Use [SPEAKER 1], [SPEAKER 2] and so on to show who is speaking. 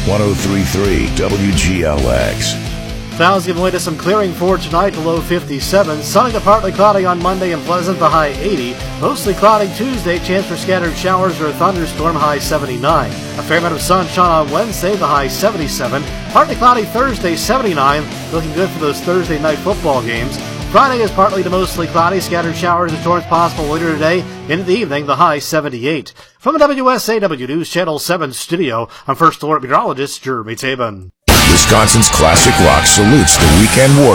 [SPEAKER 1] 103.3 WGLX.
[SPEAKER 2] Clouds giving way to some clearing for tonight, the low 57. Sunny to partly cloudy on Monday and pleasant, the high 80. Mostly cloudy Tuesday, chance for scattered showers or a thunderstorm, high 79. A fair amount of sunshine on Wednesday, the high 77. Partly cloudy Thursday, 79. Looking good for those Thursday night football games. Friday is partly to mostly cloudy, scattered showers and storms possible later today. Into the evening, the high 78. From the WSAW News Channel 7 studio, I'm First Alert Meteorologist Jeremy Tabin.
[SPEAKER 1] Wisconsin's classic rock salutes the weekend war.